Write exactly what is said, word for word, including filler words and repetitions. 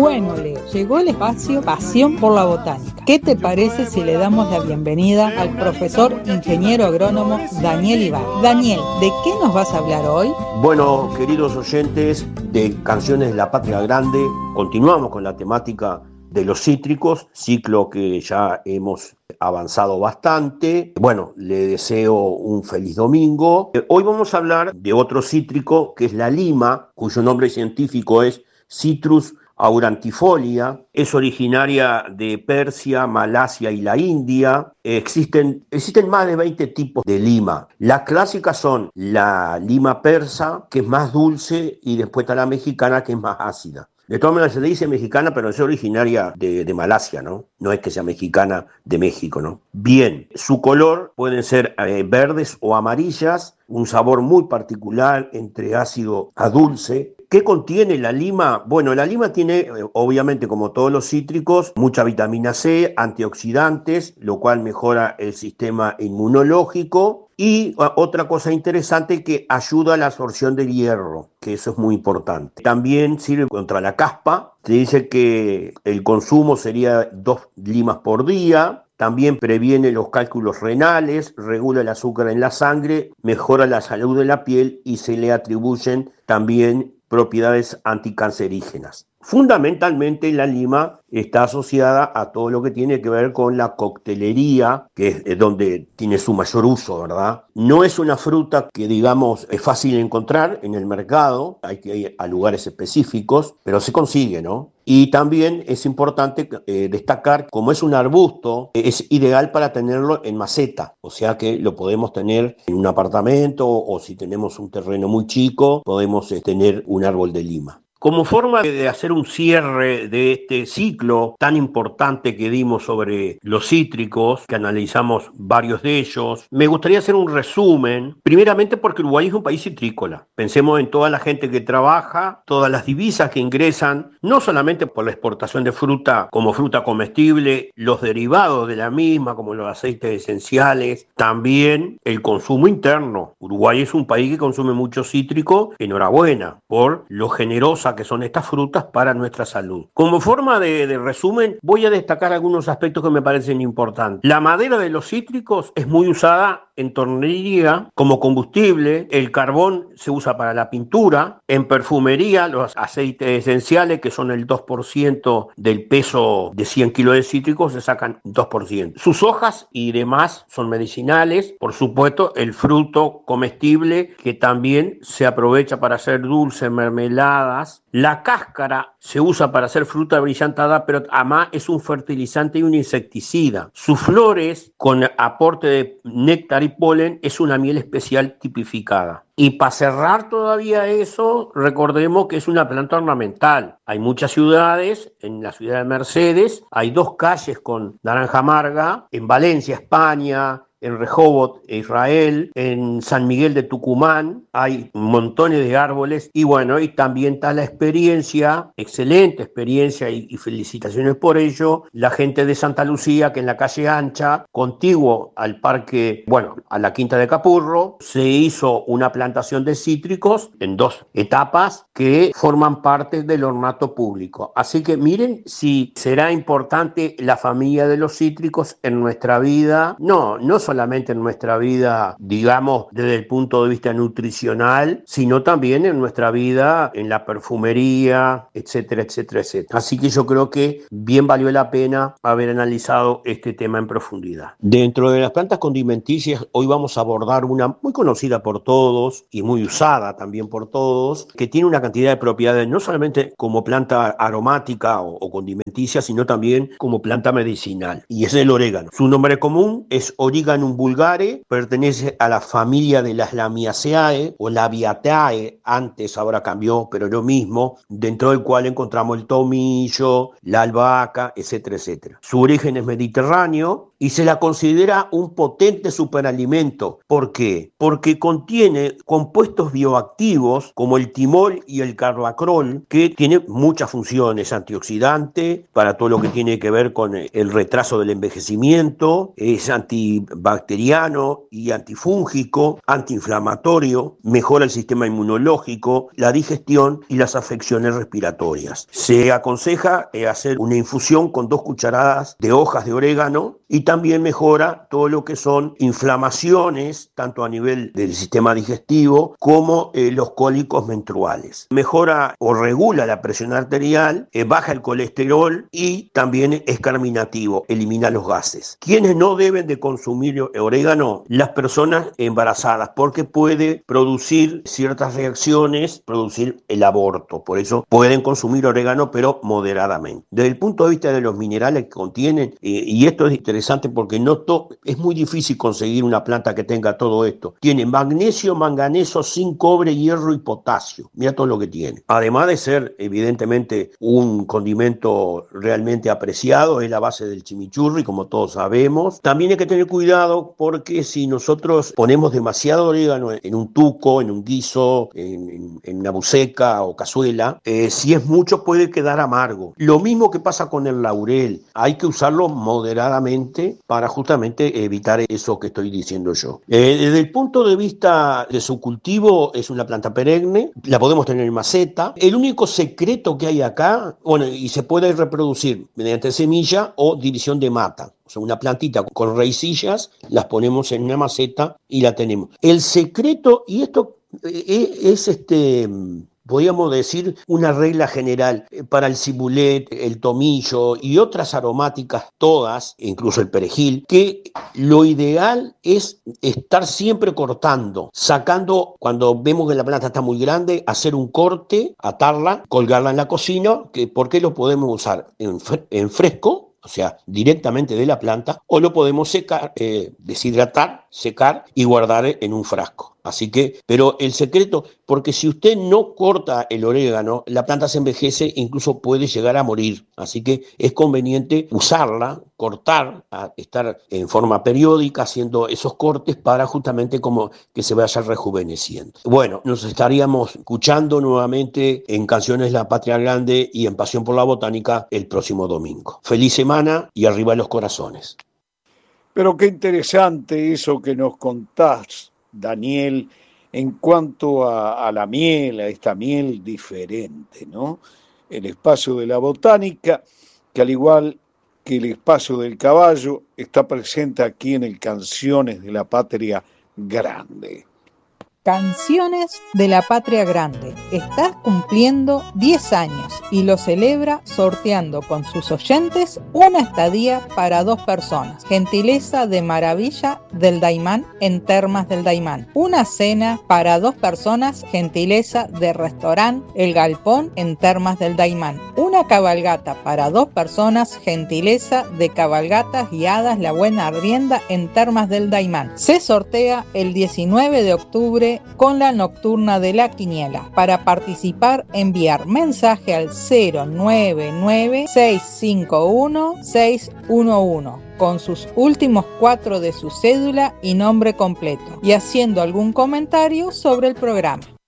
Bueno, Leo, llegó el espacio Pasión por la Botánica. ¿Qué te parece si le damos la bienvenida al profesor ingeniero agrónomo Daniel Ibar? Daniel, ¿de qué nos vas a hablar hoy? Bueno, queridos oyentes de Canciones de la Patria Grande, continuamos con la temática de los cítricos, ciclo que ya hemos avanzado bastante. Bueno, le deseo un feliz domingo. Hoy vamos a hablar de otro cítrico que es la lima, cuyo nombre científico es Citrus aurantifolia. Es originaria de Persia, Malasia y la India. Existen, existen más de veinte tipos de lima. Las clásicas son la lima persa, que es más dulce, y después está la mexicana, que es más ácida. De todas maneras se le dice mexicana, pero es originaria de, de Malasia, ¿no? No es que sea mexicana de México, ¿no? Bien, su color pueden ser eh, verdes o amarillas, un sabor muy particular entre ácido a dulce. ¿Qué contiene la lima? Bueno, la lima tiene, eh, obviamente, como todos los cítricos, mucha vitamina C, antioxidantes, lo cual mejora el sistema inmunológico. Y otra cosa interesante, que ayuda a la absorción del hierro, que eso es muy importante. También sirve contra la caspa. Se dice que el consumo sería dos limas por día. También previene los cálculos renales, regula el azúcar en la sangre, mejora la salud de la piel y se le atribuyen también propiedades anticancerígenas. Fundamentalmente la lima está asociada a todo lo que tiene que ver con la coctelería, que es donde tiene su mayor uso, ¿verdad? No es una fruta que, digamos, es fácil de encontrar en el mercado, hay que ir a lugares específicos, pero se consigue, ¿no? Y también es importante eh, destacar, como es un arbusto, es ideal para tenerlo en maceta, o sea que lo podemos tener en un apartamento, o si tenemos un terreno muy chico, podemos eh, tener un árbol de lima. Como forma de hacer un cierre de este ciclo tan importante que dimos sobre los cítricos, que analizamos varios de ellos, me gustaría hacer un resumen, primeramente porque Uruguay es un país citrícola. Pensemos en toda la gente que trabaja, todas las divisas que ingresan, no solamente por la exportación de fruta como fruta comestible, los derivados de la misma, como los aceites esenciales, también el consumo interno. Uruguay es un país que consume mucho cítrico, enhorabuena, por lo generosa que son estas frutas para nuestra salud. Como forma de, de resumen, voy a destacar algunos aspectos que me parecen importantes. La madera de los cítricos es muy usada en tornería como combustible, el carbón se usa para la pintura, en perfumería los aceites esenciales, que son el dos por ciento del peso de cien kilos de cítricos, se sacan dos por ciento. Sus hojas y demás son medicinales, por supuesto el fruto comestible, que también se aprovecha para hacer dulces, mermeladas. La cáscara se usa para hacer fruta brillantada, pero además es un fertilizante y un insecticida. Sus flores, con aporte de néctar y polen, es una miel especial tipificada. Y para cerrar todavía eso, recordemos que es una planta ornamental. Hay muchas ciudades, en la ciudad de Mercedes, hay dos calles con naranja amarga, en Valencia, España, en Rehovot, Israel, en San Miguel de Tucumán, hay montones de árboles, y bueno, y también está la experiencia, excelente experiencia, y, y felicitaciones por ello, la gente de Santa Lucía, que en la calle Ancha, contiguo al parque, bueno, a la Quinta de Capurro, se hizo una plantación de cítricos en dos etapas que forman parte del ornato público. Así que miren si será importante la familia de los cítricos en nuestra vida, no, no solamente en nuestra vida, digamos, desde el punto de vista nutricional, sino también en nuestra vida en la perfumería, etcétera, etcétera, etcétera. Así que yo creo que bien valió la pena haber analizado este tema en profundidad. Dentro de las plantas condimenticias, hoy vamos a abordar una muy conocida por todos y muy usada también por todos, que tiene una cantidad de propiedades, no solamente como planta aromática o, o condimenticia, sino también como planta medicinal, y es el orégano. Su nombre común es Origanum vulgare, pertenece a la familia de las Lamiaceae o Labiatae, antes, ahora cambió, pero lo mismo, dentro del cual encontramos el tomillo, la albahaca, etcétera, etcétera. Su origen es mediterráneo y se la considera un potente superalimento. ¿Por qué? Porque contiene compuestos bioactivos como el timol y el carvacrol, que tienen muchas funciones: antioxidante para todo lo que tiene que ver con el retraso del envejecimiento, es antibacteriano, antibacteriano y antifúngico, antiinflamatorio, mejora el sistema inmunológico, la digestión y las afecciones respiratorias. Se aconseja eh, hacer una infusión con dos cucharadas de hojas de orégano y también mejora todo lo que son inflamaciones, tanto a nivel del sistema digestivo como eh, los cólicos menstruales. Mejora o regula la presión arterial, eh, baja el colesterol y también es carminativo, elimina los gases. ¿Quiénes no deben de consumir orégano? Las personas embarazadas, porque puede producir ciertas reacciones, producir el aborto. Por eso pueden consumir orégano, pero moderadamente. Desde el punto de vista de los minerales que contienen, eh, y esto es interesante porque no to- es muy difícil conseguir una planta que tenga todo esto. Tiene magnesio, manganeso, zinc, cobre, hierro y potasio. Mira todo lo que tiene. Además de ser, evidentemente, un condimento realmente apreciado, es la base del chimichurri, como todos sabemos. También hay que tener cuidado porque si nosotros ponemos demasiado orégano en un tuco, en un guiso, en, en, en una buceca o cazuela, eh, si es mucho puede quedar amargo. Lo mismo que pasa con el laurel. Hay que usarlo moderadamente para justamente evitar eso que estoy diciendo yo. Eh, desde el punto de vista de su cultivo, es una planta perenne, la podemos tener en maceta. El único secreto que hay acá, bueno, y se puede reproducir mediante semilla o división de mata. O sea, una plantita con raicillas, las ponemos en una maceta y la tenemos. El secreto, y esto es, es este... podríamos decir una regla general para el cibulet, el tomillo y otras aromáticas todas, incluso el perejil, que lo ideal es estar siempre cortando, sacando, cuando vemos que la planta está muy grande, hacer un corte, atarla, colgarla en la cocina, que, porque lo podemos usar en, fre- en fresco, o sea, directamente de la planta, o lo podemos secar, eh, deshidratar, secar y guardar en un frasco. Así que, pero el secreto, porque si usted no corta el orégano, la planta se envejece e incluso puede llegar a morir. Así que es conveniente usarla, cortar, a estar en forma periódica haciendo esos cortes para justamente como que se vaya rejuveneciendo. Bueno, nos estaríamos escuchando nuevamente en Canciones La Patria Grande y en Pasión por la Botánica el próximo domingo. Feliz semana y arriba los corazones. Pero qué interesante eso que nos contás, Daniel, en cuanto a, a la miel, a esta miel diferente, ¿no? El espacio de la botánica, que al igual que el espacio del caballo, está presente aquí en el Canciones de la Patria Grande. Canciones de la Patria Grande está cumpliendo diez años y lo celebra sorteando con sus oyentes una estadía para dos personas. Gentileza de Maravilla del Daimán en Termas del Daimán. Una cena para dos personas, gentileza de Restaurant El Galpón en Termas del Daimán. Una cabalgata para dos personas, gentileza de Cabalgatas Guiadas La Buena Arrienda en Termas del Daimán. Se sortea el diecinueve de octubre con la nocturna de la quiniela. Para participar, enviar mensaje al cero nueve nueve seis cinco uno seis uno uno con sus últimos cuatro de su cédula y nombre completo, y haciendo algún comentario sobre el programa.